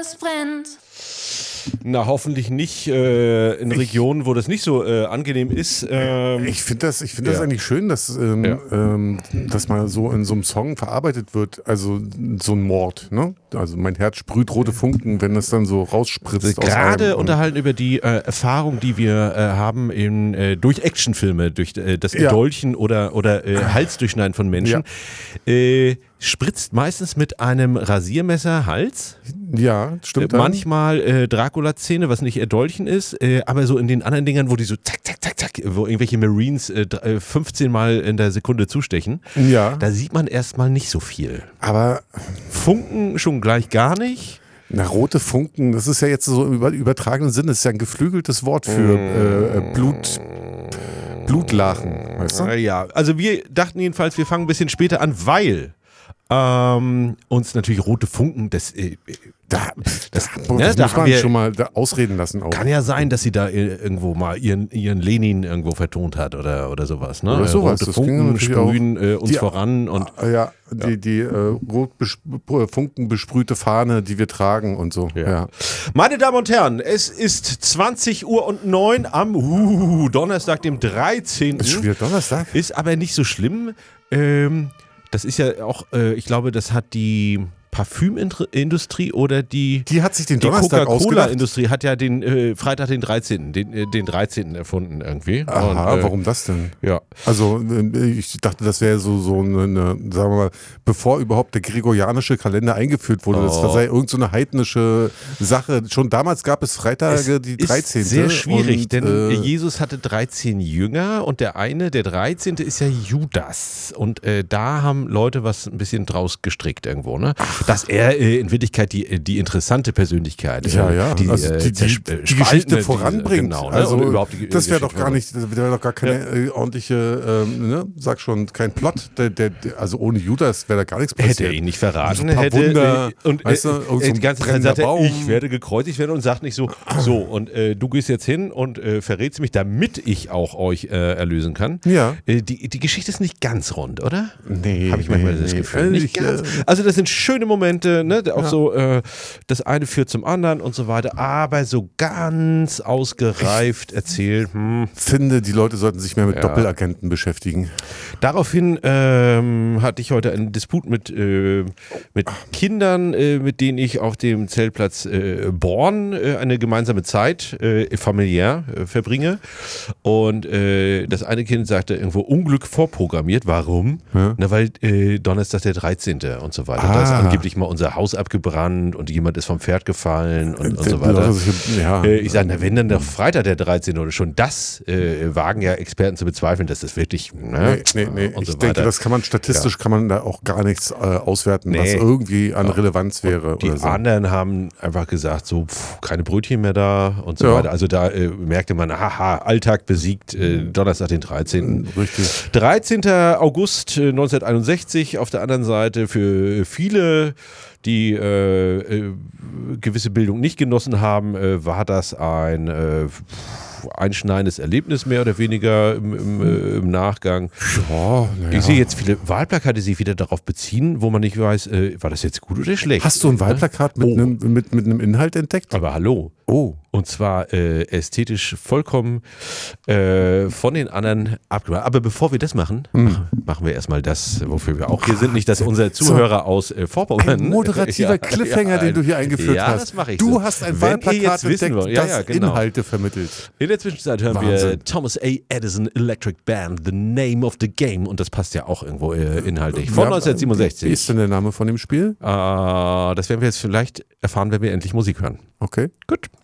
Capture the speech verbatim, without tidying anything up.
es brennt. Na, hoffentlich nicht äh, in Regionen, wo das nicht so äh, angenehm ist. Ähm, ich finde das, ich find das ja. eigentlich schön, dass, ähm, Ja. ähm, dass mal so in so einem Song verarbeitet wird, also so ein Mord. Ne? Also mein Herz sprüht rote Funken, wenn das dann so rausspritzt. aus Gerade einem. unterhalten über die äh, Erfahrung, die wir äh, haben in, äh, durch Actionfilme, durch äh, das Ja. Erdolchen oder, oder äh, Halsdurchschneiden von Menschen. Äh, spritzt meistens mit einem Rasiermesser Hals. Ja, stimmt. Äh, manchmal äh, Dracula-Szene, was nicht Erdolchen ist, äh, aber so in den anderen Dingern, wo die so zack, zack, zack, zack, wo irgendwelche Marines äh, dr- äh, fünfzehn Mal in der Sekunde zustechen, Ja, da sieht man erstmal nicht so viel. aber Funken schon gleich gar nicht. na, rote Funken, das ist ja jetzt so im über, übertragenen Sinn, das ist ja ein geflügeltes Wort für äh, äh, Blut, Blutlachen, weißt du? Äh, ja, also wir dachten jedenfalls, wir fangen ein bisschen später an, weil ähm, uns natürlich rote Funken, das, äh, Da, das, ne, das da muss haben man wir- schon mal da ausreden lassen auch. kann ja sein, dass sie da äh, irgendwo mal ihren, ihren Lenin irgendwo vertont hat oder, oder sowas. Ne? Oder sowas, Rote das ging Funken natürlich sprühen äh, uns Die- voran und Ah, ja, die, die äh, rot besp- funkenbesprühte Fahne, die wir tragen und so. Ja. Ja. Meine Damen und Herren, es ist zwanzig Uhr und neun am uh, Donnerstag, dem dreizehnten Ist schon wieder Donnerstag? Ist aber nicht so schlimm. Ähm, das ist ja auch, äh, ich glaube, das hat die Parfümindustrie oder die, Die hat sich den die Donnerstag ausgedacht. Coca-Cola-Industrie hat ja den äh, Freitag, den dreizehnten Den, äh, den dreizehnten erfunden irgendwie. Aha, Und, äh, warum das denn? Ja. Also äh, ich dachte, das wäre so, so eine, eine, sagen wir mal, bevor überhaupt der gregorianische Kalender eingeführt wurde, das Oh. sei irgend so eine heidnische Sache. Schon damals gab es Freitage, die ist dreizehnte sehr schwierig, und, denn äh, Jesus hatte dreizehn Jünger und der eine, der dreizehnte ist ja Judas. Und äh, da haben Leute was ein bisschen draus gestrickt irgendwo, ne? Dass er äh, in Wirklichkeit die, die interessante Persönlichkeit, Ja, äh, ja, die, also äh, die, die, zersch- äh, die Geschichte spaltende, voranbringt. Genau, ne? Also Und überhaupt die, das wäre doch Geschichte gar nicht, das wäre doch gar keine äh, ordentliche, ähm, ne? Sag schon, kein Plot. Der, der, der, also ohne Judas wäre da gar nichts passiert. Hätte er ihn nicht verraten, So ein paar hätte Wunder, äh, und weißt du, äh, irgend so äh, ein die ganze Zeit brennender sagt er, Baum. ich werde gekreuzigt werden und sagt nicht so, so und äh, du gehst jetzt hin und äh, verrätst mich, damit ich auch euch äh, erlösen kann. Ja. Äh, die, die Geschichte ist nicht ganz rund, oder? Nee, Habe ich manchmal nee, das nee. Gefühl. Also Nicht ich, ganz. äh, Also das sind schöne Momente, ne? Auch Ja. so, äh, das eine führt zum anderen und so weiter, aber so ganz ausgereift erzählt. Hm. finde, die Leute sollten sich mehr mit Ja. Doppelagenten beschäftigen. Daraufhin ähm, hatte ich heute einen Disput mit, äh, mit Kindern, äh, mit denen ich auf dem Zeltplatz äh, Born äh, eine gemeinsame Zeit äh, familiär äh, verbringe. Und äh, das eine Kind sagte irgendwo Unglück vorprogrammiert. Warum? Ja. Na, weil äh, Donnerstag der dreizehnte und so weiter. Ah. Da ist angeblich mal unser Haus abgebrannt und jemand ist vom Pferd gefallen und, und so weiter. Also, ja. Äh, ich sage, na wenn dann doch Freitag der dreizehnte oder schon das äh, wagen ja Experten zu bezweifeln, dass das wirklich ne, Nee, nee, nee. und Ich so denke, weiter. das kann man statistisch kann man da auch gar nichts äh, auswerten, was Nee. irgendwie an Relevanz wäre. Die oder so. anderen haben einfach gesagt, so pff, keine Brötchen mehr da und so Ja. weiter. Also da äh, merkte man, haha, Alltag besiegt, äh, Donnerstag den dreizehnten Richtig. dreizehnten August äh, neunzehnhunderteinundsechzig auf der anderen Seite für viele, die äh, äh, gewisse Bildung nicht genossen haben, äh, war das ein äh, einschneidendes Erlebnis mehr oder weniger im, im, äh, im Nachgang. Ja, naja. Ich sehe jetzt viele Wahlplakate, die sich wieder darauf beziehen, wo man nicht weiß, äh, war das jetzt gut oder schlecht. Hast du ein Wahlplakat mit Oh. einem mit, mit einem Inhalt entdeckt? Aber hallo. Oh. Und zwar äh, ästhetisch vollkommen äh, von den anderen abgemacht. Aber bevor wir das machen, Hm. machen, machen wir erstmal das, wofür wir auch hier sind. Nicht, dass unsere Zuhörer aus äh, Vorpommern. Ein moderativer Ja, Cliffhanger, ja, den du hier eingeführt ja, hast. das mache ich du so. hast ein Wenn ihr Wahlplakat jetzt wissen entdeckt, wollt, ja, das ja, genau. Inhalte vermittelt. In der Zwischenzeit hören Wahnsinn. wir Thomas A. Edison Electric Band, The Name of the Game. Und das passt ja auch irgendwo äh, inhaltlich. Von Ja, neunzehnhundertsiebenundsechzig. Wie ist denn der Name von dem Spiel? Äh, das werden wir jetzt vielleicht erfahren, wenn wir endlich Musik hören. Okay. Gut.